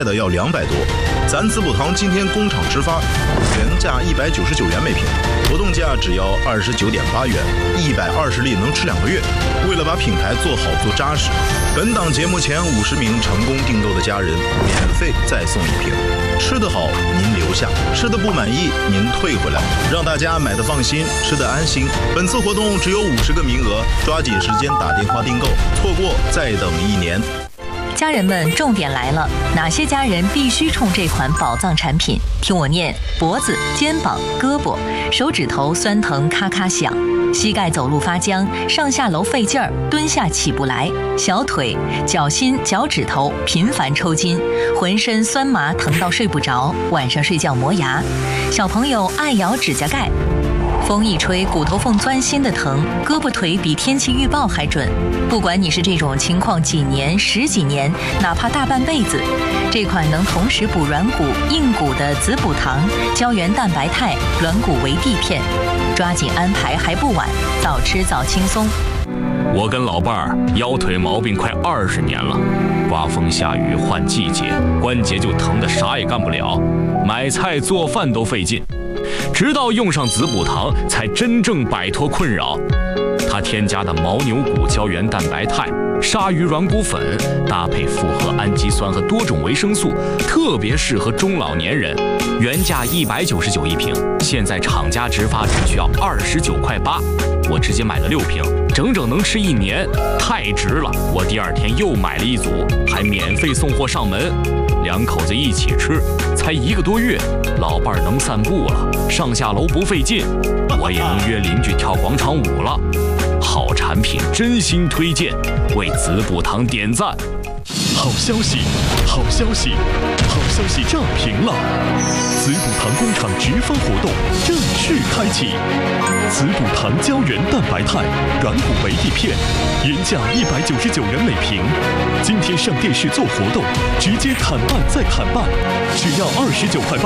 的要200多。咱滋补堂今天工厂直发，原价199元每瓶，活动价只要29.8元，120粒能吃2个月。为了把品牌做好做扎实，本档节目前50名成功订购的家人免费再送1瓶。吃得好您留下，吃得不满意您退回来，让大家买得放心，吃得安心。本次活动只有50个名额，抓紧时间打电话订购，错过再等1年。 家人们，重点来了，哪些家人必须冲这款宝藏产品？听我念：脖子、肩膀、胳膊、手指头酸疼咔咔响，膝盖走路发僵，上下楼费劲儿，蹲下起不来，小腿、脚心、脚趾头频繁抽筋，浑身酸麻疼到睡不着，晚上睡觉磨牙，小朋友爱咬指甲盖。风一吹，骨头缝钻心的疼，胳膊腿比天气预报还准。不管你是这种情况几年、10几年，哪怕大半辈子，这款能同时补软骨、硬骨的滋补堂胶原蛋白肽软骨维 D 片，抓紧安排还不晚，早吃早轻松。 我跟老伴儿腰腿毛病快20年了，刮风下雨换季节，关节就疼得啥也干不了，买菜做饭都费劲。直到用上滋补堂，才真正摆脱困扰。它添加的牦牛骨胶原蛋白肽、鲨鱼软骨粉，搭配复合氨基酸和多种维生素，特别适合中老年人。原价199一瓶，现在厂家直发只需要29块8，我直接买了6瓶，整整能吃1年，太值了！我第2天又买了1组，还免费送货上门。2口子一起吃，才1个多月，老伴儿能散步了，上下楼不费劲，我也能约邻居跳广场舞了。好产品，真心推荐，为滋补堂点赞。 好消息，好消息，好消息涨停了！滋补堂工厂直发活动正式开启，滋补堂胶原蛋白肽软骨维 D 片，原价199元每瓶，今天上电视做活动，直接砍半再砍半，只要29块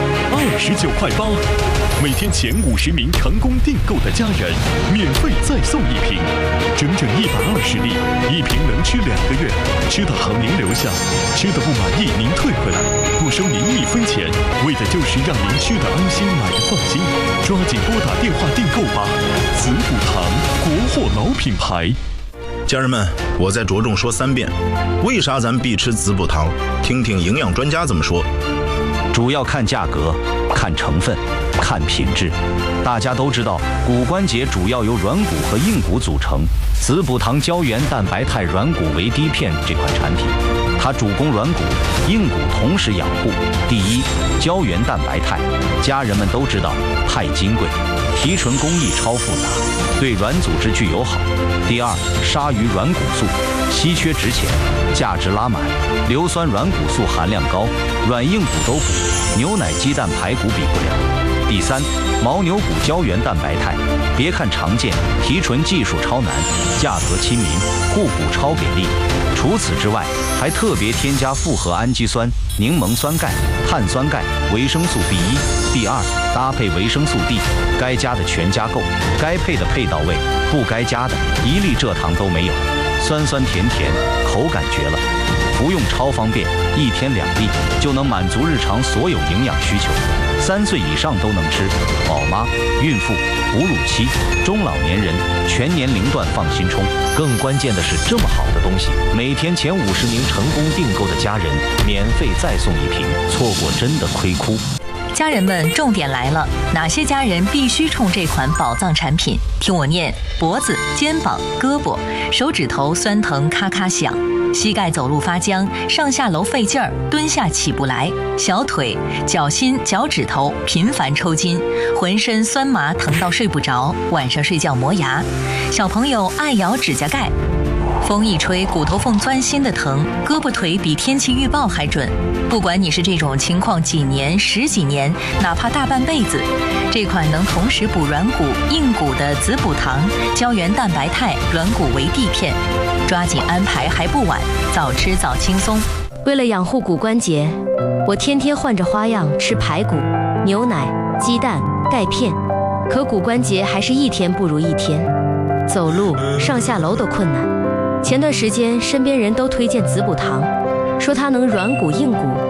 8，29块8，每天前50名成功订购的家人免费再送1瓶，整整120粒，1瓶能吃2个月，吃得好您留下，吃得不满意您退回来，不收您1分钱，为的就是让您吃得安心，买得放心。抓紧拨打电话订购吧！滋补堂，国货老品牌。 家人们，我再着重说3遍，为啥咱必吃滋补堂？听听营养专家怎么说。 主要看价格，看成分，看品质。大家都知道，骨关节主要由软骨和硬骨组成。滋补堂胶原蛋白肽软骨维 D 片这款产品，它主攻软骨、硬骨同时养护。第一，胶原蛋白肽，家人们都知道太金贵，提纯工艺超复杂，对软组织具友好。第二，鲨鱼软骨素，稀缺值钱，价值拉满，硫酸软骨素含量高，软硬骨都补，牛奶、鸡蛋、排骨比不了。第三，牦牛骨胶原蛋白肽，别看常见，提纯技术超难，价格亲民，互补超给力。除此之外，还特别添加复合氨基酸、柠檬酸钙、碳酸钙、维生素 B1、B2，搭配维生素 D， 该加的全加够，该配的配到位，不该加的1粒蔗糖都没有，酸酸甜甜，口感绝了。服用超方便，1天2粒就能满足日常所有营养需求，3岁以上都能吃，宝妈、孕妇、哺乳期、中老年人全年龄段放心冲。更关键的是，这么好的东西，每天前50名成功订购的家人免费再送1瓶，错过真的亏哭。 家人们，重点来了，哪些家人必须冲这款宝藏产品？听我念：脖子、肩膀、胳膊、手指头酸疼咔咔响，膝盖走路发僵，上下楼费劲儿，蹲下起不来，小腿、脚心、脚趾头频繁抽筋，浑身酸麻疼到睡不着，晚上睡觉磨牙，小朋友爱咬指甲盖。风一吹，骨头缝钻心的疼，胳膊腿比天气预报还准。不管你是这种情况几年、10几年，哪怕大半辈子，这款能同时补软骨、硬骨的滋补堂胶原蛋白肽软骨维 D 片，抓紧安排还不晚，早吃早轻松。 为了养护骨关节，我天天换着花样吃排骨、牛奶、鸡蛋、钙片，可骨关节还是1天不如1天，走路、上下楼都困难。前段时间身边人都推荐滋补堂，说它能软骨硬骨